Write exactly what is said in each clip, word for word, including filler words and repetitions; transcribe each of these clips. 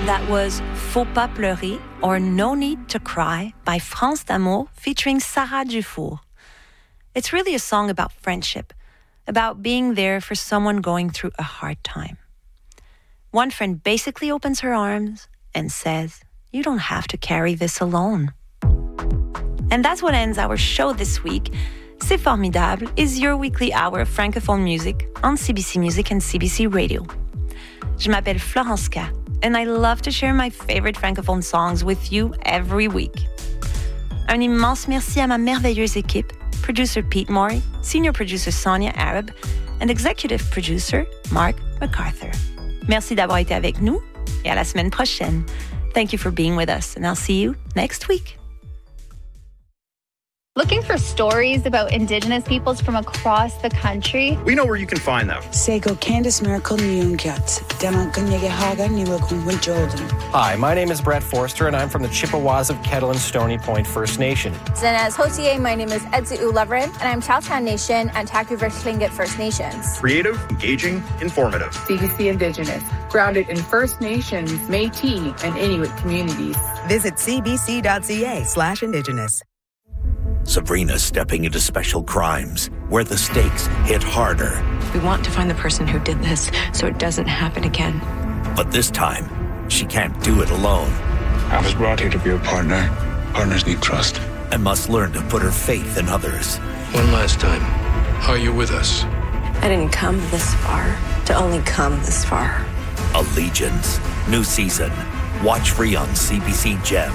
that was Faut pas pleurer, or No Need to Cry, by France d'Amour featuring Sarah Dufour. It's really a song about friendship, about being there for someone going through a hard time. One friend basically opens her arms and says, "You don't have to carry this alone." And that's what ends our show this week. C'est Formidable is your weekly hour of Francophone music on C B C Music and C B C Radio. Je m'appelle Florence K, and I love to share my favorite Francophone songs with you every week. Un immense merci à ma merveilleuse équipe, producer Pete Morey, senior producer Sonia Arab, and executive producer Mark MacArthur. Merci d'avoir été avec nous, et à la semaine prochaine. Thank you for being with us, and I'll see you next week. Looking for stories about Indigenous peoples from across the country? We know where you can find them. Sego Candice Miracle Nyungyat, Dema Gunyegehaga Niwakun Jordan. Hi, my name is Brett Forster, and I'm from the Chippewas of Kettle and Stony Point First Nation. And as Hotier, my name is Edzi Ulevren, and I'm Chowtown Nation and Taku-River Tlingit First Nations. Creative, engaging, informative. C B C Indigenous, grounded in First Nations, Métis, and Inuit communities. Visit cbc.ca slash Indigenous. Sabrina's stepping into special crimes, where the stakes hit harder. We want to find the person who did this, so it doesn't happen again. But this time, she can't do it alone. I was brought here to be a partner. Partners need trust. And must learn to put her faith in others. One last time, are you with us? I didn't come this far to only come this far. Allegiance. New season. Watch free on C B C Gem.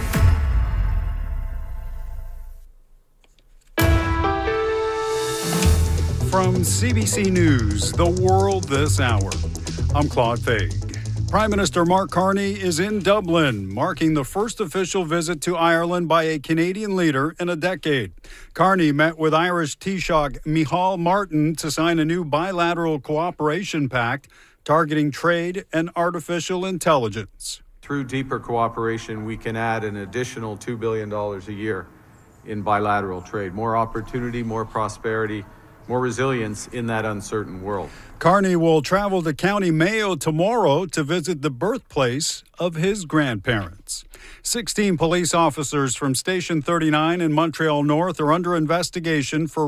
From C B C News, The World This Hour, I'm Claude Faig. Prime Minister Mark Carney is in Dublin, marking the first official visit to Ireland by a Canadian leader in a decade. Carney met with Irish Taoiseach Micheál Martin to sign a new bilateral cooperation pact targeting trade and artificial intelligence. Through deeper cooperation, we can add an additional two billion dollars a year in bilateral trade. More opportunity, more prosperity, more resilience in that uncertain world. Carney will travel to County Mayo tomorrow to visit the birthplace of his grandparents. sixteen police officers from Station thirty-nine in Montreal North are under investigation for